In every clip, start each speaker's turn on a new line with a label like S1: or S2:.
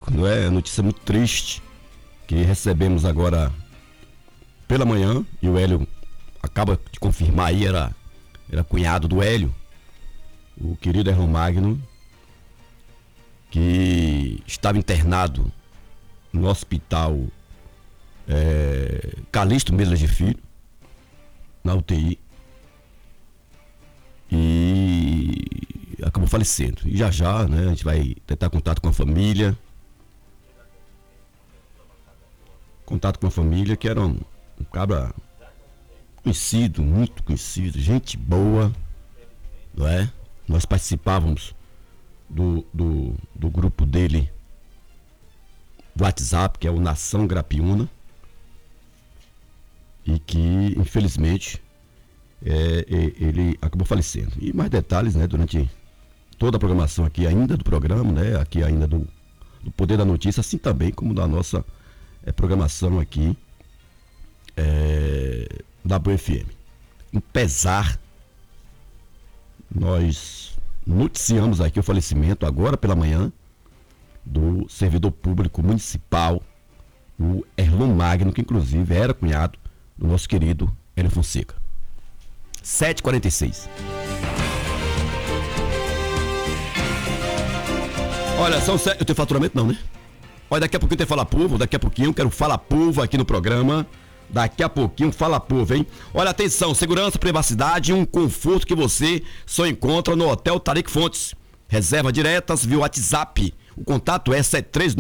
S1: não é? Notícia muito triste que recebemos agora pela manhã, e o Hélio acaba de confirmar aí, era cunhado do Hélio, o querido Erlon Magno, que estava internado no hospital Calixto Medeiros de Filho, na UTI, e acabou falecendo. E já, né, a gente vai tentar contato com a família, que era um cabra conhecido, muito conhecido, gente boa, não é? Nós participávamos do grupo dele do WhatsApp, que é o Nação Grapiúna, e que infelizmente ele acabou falecendo. E mais detalhes, né, durante toda a programação aqui ainda do programa, né, aqui ainda do Poder da Notícia, assim também como da nossa programação aqui da Boa FM. Em pesar, nós noticiamos aqui o falecimento agora pela manhã do servidor público municipal, o Erlon Magno, que inclusive era cunhado do nosso querido Hélio Fonseca. 7h46. Olha, eu tenho faturamento não, né? Olha, daqui a pouquinho tem Fala Povo, daqui a pouquinho eu quero Fala Povo aqui no programa. Daqui a pouquinho Fala Povo, hein? Olha, atenção, segurança, privacidade e um conforto que você só encontra no Hotel Tariq Fontes. Reserva diretas via WhatsApp. O contato é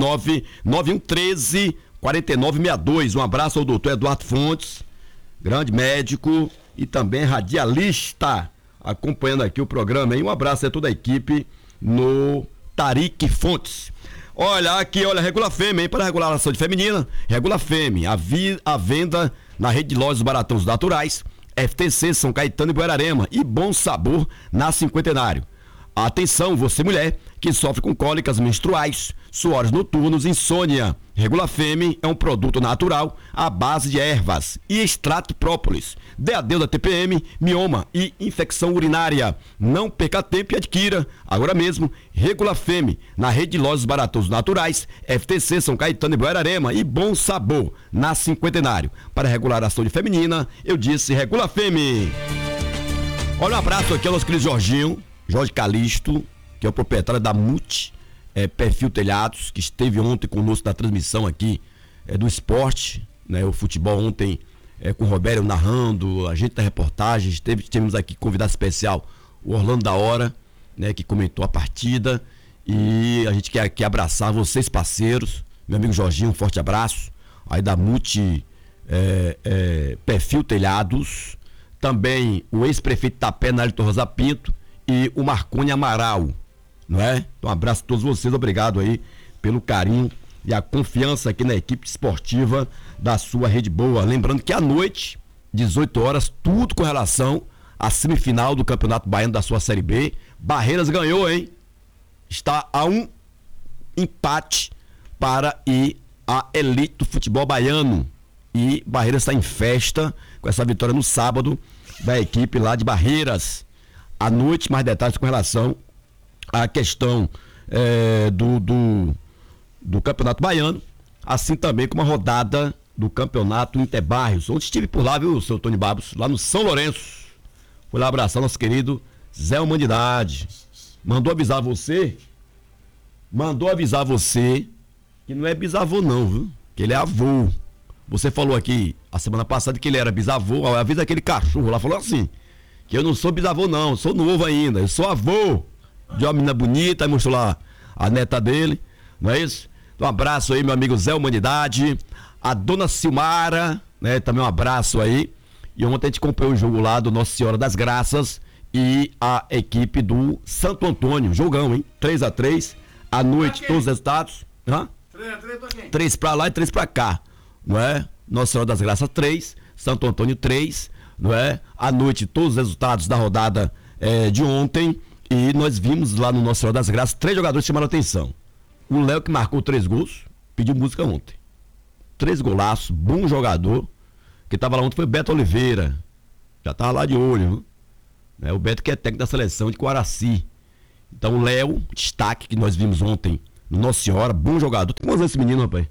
S1: 739-9113-4962. Um abraço ao doutor Eduardo Fontes, grande médico e também radialista, acompanhando aqui o programa, hein? Um abraço a toda a equipe no Tariq Fontes. Olha, aqui, olha, Regula Fêmea, hein? Para regular a saúde feminina, Regula Fêmea, a venda na rede de lojas Baratões Naturais, FTC, São Caetano e Buerarema, e Bom Sabor na Cinquentenário. Atenção, você mulher que sofre com cólicas menstruais, suores noturnos, insônia. Regula Fêmea é um produto natural à base de ervas e extrato própolis, DAD da TPM, mioma e infecção urinária. Não perca tempo e adquira agora mesmo Regula Fêmea na rede de lojas Baratões Naturais, FTC, São Caetano e Buerarema, e Bom Sabor na Cinquentenário. Para regular a saúde feminina, eu disse Regula Fêmea. Olha, um abraço aqui ao nosso querido Jorge Calixto, que é o proprietário da MUT, Perfil Telhados, que esteve ontem conosco na transmissão aqui do esporte, né? O futebol ontem com o Robério narrando, a gente da reportagem, tivemos aqui convidado especial o Orlando da Hora, né? Que comentou a partida, e a gente quer aqui abraçar vocês, parceiros, meu amigo Jorginho, um forte abraço, aí da MUT Perfil Telhados, também o ex-prefeito Tapé, Nélito Rosa Pinto, e o Marconi Amaral, não é? Então, um abraço a todos vocês, obrigado aí pelo carinho e a confiança aqui na equipe esportiva da sua Rede Boa. Lembrando que à noite, 18 horas, tudo com relação à semifinal do Campeonato Baiano da sua Série B. Barreiras ganhou, hein? Está a um empate para ir à elite do futebol baiano. E Barreiras está em festa com essa vitória no sábado da equipe lá de Barreiras. À noite, mais detalhes com relação à questão do Campeonato Baiano, assim também como a rodada do Campeonato Interbairros. Ontem estive por lá, viu, seu Tony Babos, lá no São Lourenço. Fui lá abraçar nosso querido Zé Humanidade. Mandou avisar você que não é bisavô não, viu? Que ele é avô. Você falou aqui a semana passada que ele era bisavô, avisa aquele cachorro lá, falou assim, que eu não sou bisavô não, sou novo ainda, eu sou avô de uma menina bonita, aí mostrou lá a neta dele, não é isso? Então, um abraço aí, meu amigo Zé Humanidade, a dona Silmara, né, também um abraço aí, e ontem a gente comprou o jogo lá do Nossa Senhora das Graças e a equipe do Santo Antônio, jogão, hein, 3-3, à noite, todos os resultados, 3 pra lá e 3 pra cá, não é? Nossa Senhora das Graças 3, Santo Antônio 3, não é? À noite, todos os resultados da rodada de ontem, e nós vimos lá no Nossa Senhora das Graças 3 jogadores que chamaram a atenção. O Léo, que marcou 3 gols, pediu música ontem. 3 golaços, bom jogador. Quem estava lá ontem foi o Beto Oliveira, já estava lá de olho, viu? O Beto, que é técnico da seleção de Coaraci. Então o Léo, destaque que nós vimos ontem Nossa Senhora, bom jogador. Tem quantos anos esse menino, rapaz?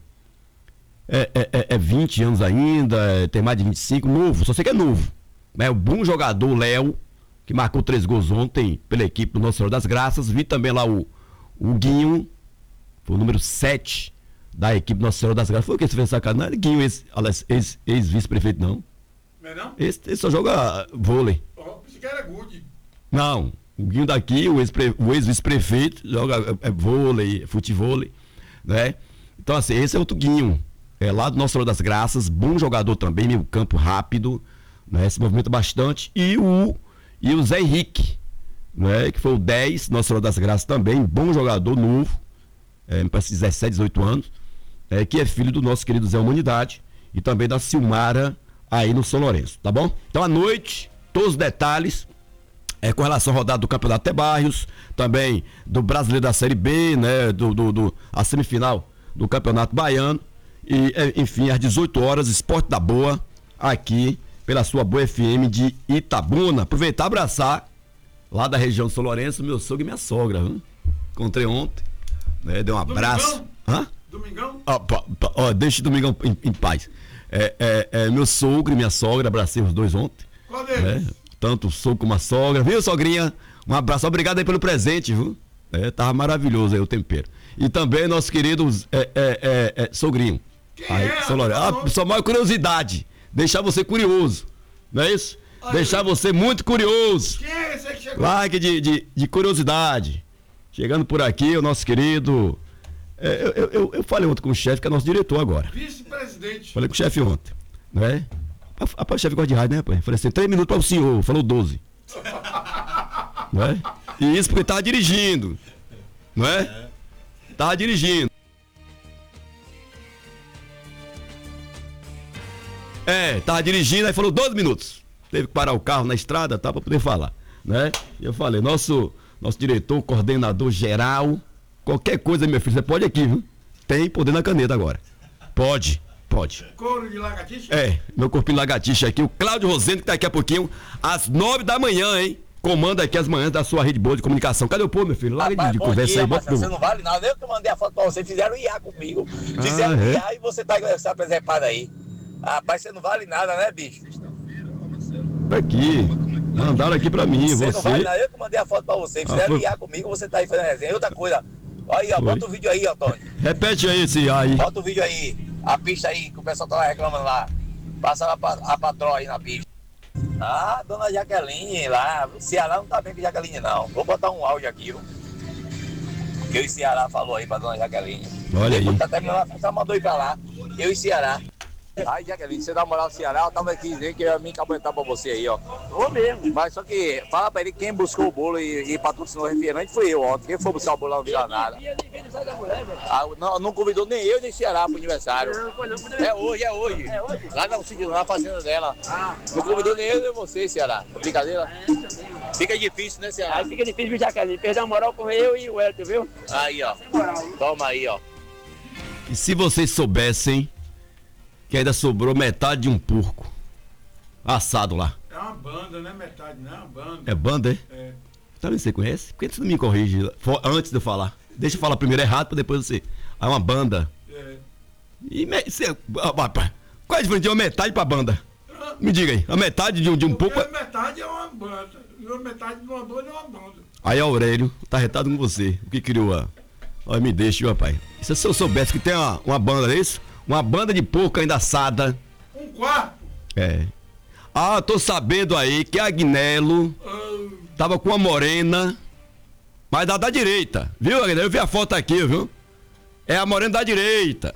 S1: É 20 anos ainda, tem mais de 25, novo, só sei que é novo. É um bom jogador, Léo, que marcou 3 gols ontem pela equipe do Nossa Senhora das Graças. Vi também lá o Guinho, foi o número 7 da equipe Nossa Senhora das Graças. Foi o que você fez sacanagem? Guinho, ex-vice-prefeito, não.
S2: Não é não?
S1: Esse só joga vôlei.
S2: Esse cara é good.
S1: Não, o Guinho daqui, o ex-vice-prefeito, joga vôlei, futevôlei, né? Então, assim, esse é outro Guinho, lá do Nossa Senhora das Graças, bom jogador também, meio campo rápido, né? Se movimenta bastante. E o Zé Henrique, né? Que foi o 10, Nossa Senhora das Graças também, bom jogador, novo, me parece 17, 18 anos, que é filho do nosso querido Zé Humanidade e também da Silmara aí no São Lourenço, tá bom? Então, à noite, todos os detalhes com relação à rodada do Campeonato de Bairros, também do Brasileiro da Série B, né? A semifinal do Campeonato Baiano. E, enfim, às 18 horas, Esporte da Boa, aqui pela sua Boa FM de Itabuna. Aproveitar e abraçar lá da região do São Lourenço, meu sogro e minha sogra, viu? Encontrei ontem, né? Dei um abraço.
S2: Domingão? Hã? Domingão?
S1: Deixa o Domingão em paz. Meu sogro e minha sogra, abracei os dois ontem.
S2: Qual deles?
S1: Tanto o sogro como a sogra, viu, sogrinha? Um abraço, obrigado aí pelo presente, viu? Tava maravilhoso aí o tempero. E também nosso querido sogrinho. Aí, só maior curiosidade, deixar você curioso, não é isso? Aí, deixar você muito curioso.
S2: Quem é esse aí que chegou?
S1: Like de curiosidade. Chegando por aqui, o nosso querido. Eu falei ontem com o chefe, que é nosso diretor agora.
S2: Vice-presidente.
S1: Falei com o chefe ontem, né? Rapaz, o chefe gosta de rádio, né, rapaz? Falei assim, 3 minutos para o senhor, falou 12. Não é? E isso porque tava dirigindo, não é? Tava dirigindo. Tava dirigindo, aí falou 12 minutos. Teve que parar o carro na estrada, tá, para poder falar, né? E eu falei, nosso diretor, coordenador geral, qualquer coisa, meu filho, você pode aqui, viu? Tem poder na caneta agora. Pode.
S2: Couro de lagartixa?
S1: Meu corpinho de lagartixa aqui, o Cláudio Rosendo, que tá daqui a pouquinho, às 9 da manhã, hein? Comanda aqui as manhãs da sua rede boa de comunicação. Cadê o povo, meu filho? Larga de conversa aí, bota
S3: você não vale nada. Eu que mandei a foto pra você, fizeram IA comigo. Fizeram IA e você tá se apresentando aí. Rapaz, você não vale nada, né, bicho?
S1: Aqui. Mandaram aqui pra mim, você.
S3: Não vale nada. Eu que mandei a foto pra você. Fizeram IA comigo, você tá aí fazendo resenha. Outra coisa. Aí, ó, bota o vídeo aí, Antônio.
S1: Repete aí esse IA aí.
S3: Bota o vídeo aí. A pista aí, que o pessoal tá reclamando lá. Passa a patroa aí na pista. Dona Jaqueline lá. O Ceará não tá bem com Jaqueline, não. Vou botar um áudio aqui, viu? Que o Ceará falou aí pra Dona Jaqueline.
S1: Olha aí.
S3: Tá terminando a festa, mandou ir pra lá. Eu e Ceará. Ai, Jaqueline, você dá moral ao Ceará, eu tava aqui dizendo que eu ia me capacitar pra você aí, ó.
S4: Vou mesmo.
S3: Mas só que, fala pra ele que quem buscou o bolo e patrocinou o refrigerante foi eu ontem. Quem foi buscar o bolo lá não viu nada. Não convidou nem eu nem Ceará pro aniversário. É hoje. Lá na sítio, na fazenda dela. Não convidou nem eu nem você, Ceará. Brincadeira? Fica difícil, né, Ceará?
S4: Aí fica difícil, viu, Jaqueline? Perdeu a moral com eu e o Elton, viu?
S3: Aí, ó. Toma aí, ó.
S1: E se vocês soubessem que ainda sobrou metade de um porco assado lá.
S2: É uma banda, não é metade, não é uma banda.
S1: É banda,
S2: é?
S1: Talvez você conhece? Por que você não me corrige antes de eu falar? Deixa eu falar primeiro errado pra depois você. É uma banda. E qual é a diferença de uma metade pra banda? Me diga aí, a metade de um porco.
S2: Metade é uma banda. E a metade de uma banda é uma banda.
S1: Aí, Aurélio, tá retado com você. O que criou a. Olha, me deixa, viu, rapaz? E se eu soubesse que tem uma banda, não é isso? Uma banda de porco ainda assada.
S2: Um quarto?
S1: Tô sabendo aí que a Agnello tava com uma morena, mas da direita. Viu, Agnello? Eu vi a foto aqui, viu? É a morena da direita.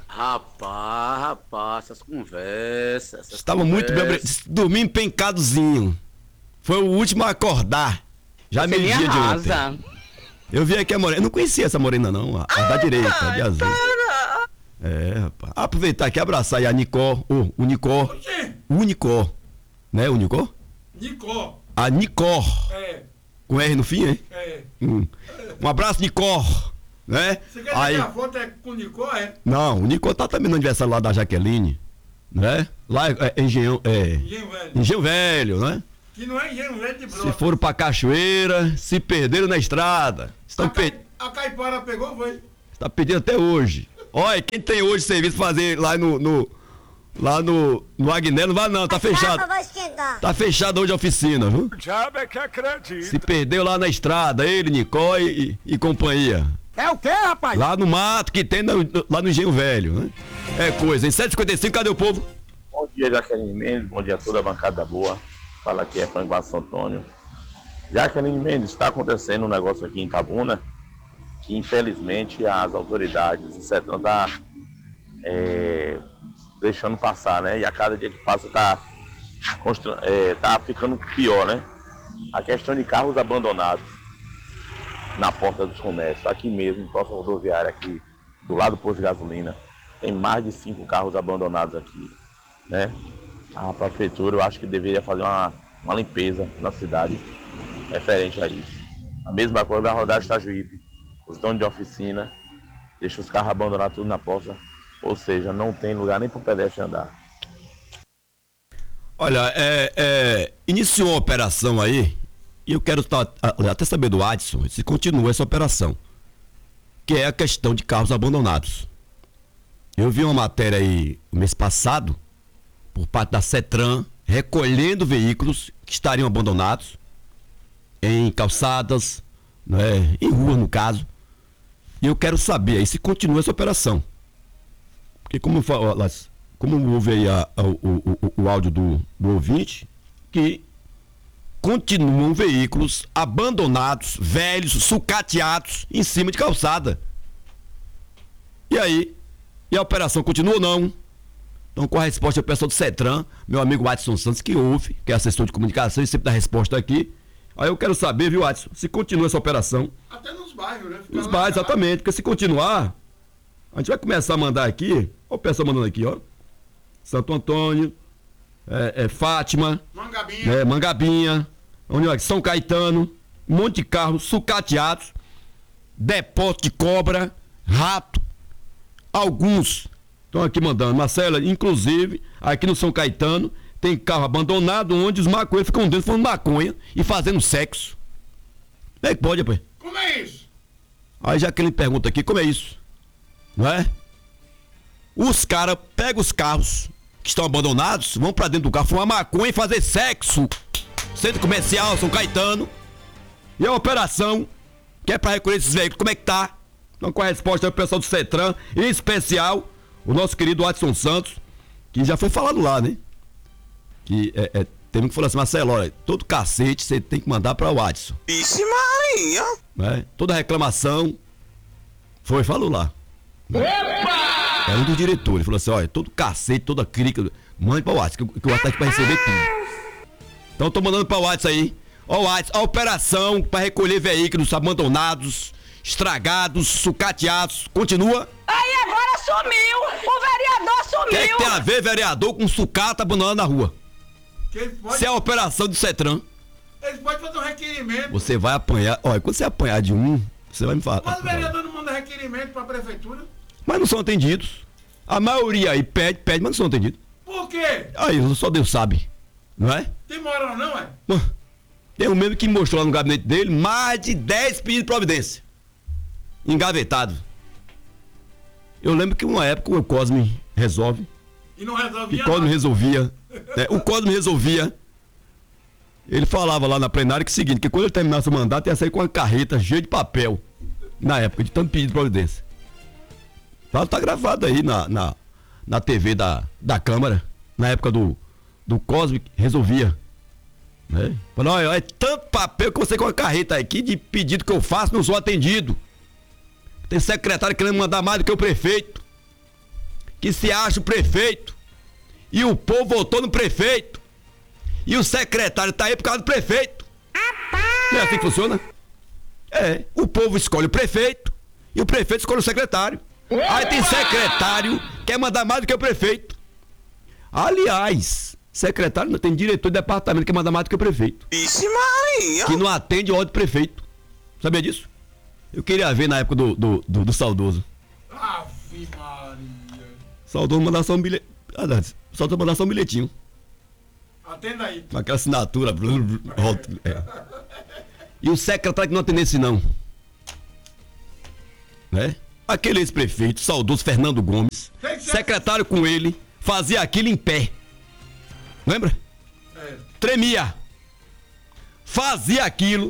S4: Rapaz, essas conversas.
S1: Estava muito bem, dormindo pencadozinho. Foi o último a acordar. Já meio-dia de ontem. Eu vi aqui a morena. Eu não conhecia essa morena, não. A da direita, de azul. Rapaz. Aproveitar aqui e abraçar aí a Nicó. O Nicó. O Nicó. Né, o Nicó?
S2: Nicó.
S1: A Nicó. Com R no fim, hein? Um abraço, Nicó. Né?
S2: Você quer dizer que a foto é com o Nicó, é?
S1: Não, o Nicó tá também no aniversário lá da Jaqueline. Né? Lá é Engenho
S2: Velho.
S1: Engenho Velho, né?
S2: Que não é Engenho Velho de Brotas.
S1: Se foram pra cachoeira, se perderam na estrada.
S2: A Caipara pegou, foi?
S1: Tá pedindo até hoje. Olha, quem tem hoje serviço pra fazer lá no Agnello, não vai não, tá fechado. Tá fechado hoje a oficina, viu?
S2: O diabo é que acredita.
S1: Se perdeu lá na estrada, ele, Nicole e companhia.
S2: É o quê, rapaz?
S1: Lá no mato que tem lá no Engenho Velho, né? É coisa. Em 7h55, cadê o povo?
S5: Bom dia, Jaqueline Mendes. Bom dia a toda a bancada boa. Fala aqui é Franco Barça Antônio. Jaqueline Mendes, está acontecendo um negócio aqui em Itabuna que infelizmente as autoridades de Sertão estão deixando passar, né? E a cada dia que passa tá ficando pior, né? A questão de carros abandonados na porta dos comércios, aqui mesmo, próxima rodoviária aqui, do lado do posto de gasolina, tem mais de 5 carros abandonados aqui, né? A prefeitura, eu acho que deveria fazer uma limpeza na cidade referente a isso. A mesma coisa vai rodar Itajuípe. Os donos de oficina deixam os carros abandonados tudo na porta, ou seja, não tem lugar nem para o pedestre andar.
S1: Olha, iniciou uma operação aí, e eu quero até saber do Adson se continua essa operação, que é a questão de carros abandonados. Eu vi uma matéria aí no mês passado, por parte da CETRAN, recolhendo veículos que estariam abandonados em calçadas, né, em rua no caso. E eu quero saber aí se continua essa operação. Porque como houve aí o áudio do ouvinte, que continuam veículos abandonados, velhos, sucateados, em cima de calçada. E aí? E a operação continua ou não? Então, com a resposta do pessoal do CETRAN, meu amigo Adson Santos, que ouve, que é assessor de comunicação e sempre dá resposta aqui. Aí eu quero saber, viu, Adson, se continua essa operação.
S2: Até nos bairros, né?
S1: Nos bairros, exatamente, porque se continuar, a gente vai começar a mandar aqui, olha o pessoal mandando aqui, ó. Santo Antônio, Fátima, Mangabinha, São Caetano, um monte de carros sucateados, depósito de cobra, rato, alguns estão aqui mandando. Marcela, inclusive, aqui no São Caetano, tem carro abandonado onde os maconheiros ficam dentro fumando maconha e fazendo sexo. Como é que pode, rapaz?
S2: Como é isso?
S1: Aí já que ele pergunta aqui, como é isso? Não é? Os caras pegam os carros que estão abandonados, vão pra dentro do carro fumar maconha e fazer sexo. Centro comercial, São Caetano. E a operação, que é pra recolher esses veículos, como é que tá? Então, com a resposta do pessoal do CETRAN, em especial, o nosso querido Adson Santos, que já foi falado lá, né? Que temos que falar assim, Marcelo, olha, todo cacete você tem que mandar para o Adson.
S6: Vixe Maria!
S1: Né? Toda reclamação, falou lá. Né?
S6: Opa!
S1: É um dos diretores, ele falou assim, olha, todo cacete, toda crítica, mande para o Adson, que o Adson vai receber tudo. Então tô mandando para o Adson aí, ó o Adson, a operação para recolher veículos abandonados, estragados, sucateados, continua?
S7: Aí agora sumiu, o vereador sumiu.
S1: O que é que tem a ver vereador com sucata abandonado na rua? Se é a operação do CETRAN.
S2: Eles podem fazer um requerimento.
S1: Você vai apanhar. Olha, quando você apanhar de um, você vai me falar.
S2: Mas o vereador não manda requerimento para a prefeitura?
S1: Mas não são atendidos. A maioria aí pede, mas não são atendidos.
S2: Por quê?
S1: Aí, só Deus sabe. Não é?
S2: Tem moral não, é?
S1: Tem um mesmo que mostrou lá no gabinete dele mais de 10 pedidos de providência. Engavetado. Eu lembro que uma época o Cosme resolve.
S2: E não resolvia.
S1: O Cosme resolvia. O Cosme resolvia. Ele falava lá na plenária que é o seguinte, que quando ele terminasse o mandato ia sair com uma carreta cheia de papel. Na época, de tanto pedido de providência. Tá gravado aí na TV da Câmara. Na época do Cosme resolvia. Né? Falou, olha, é tanto papel que você com uma carreta aqui de pedido que eu faço, não sou atendido. Tem secretário querendo mandar mais do que o prefeito. Que se acha o prefeito. E o povo votou no prefeito. E o secretário tá aí por causa do prefeito. Não é assim que funciona? O povo escolhe o prefeito e o prefeito escolhe o secretário. Aí tem secretário que quer mandar mais do que o prefeito. Aliás, secretário não tem diretor de departamento que quer mandar mais do que o prefeito.
S6: Vixe Maria!
S1: Que não atende ordem do prefeito. Sabia disso? Eu queria ver na época do saudoso.
S2: Ave Maria.
S1: Saudoso mandar só um bilhete. Saudoso mandar só um bilhetinho.
S2: Atenda aí.
S1: Com aquela assinatura. E o secretário que não atendesse não. Né? aquele ex-prefeito, saudoso Fernando Gomes, secretário com ele, fazia aquilo em pé. Lembra? Tremia. Fazia aquilo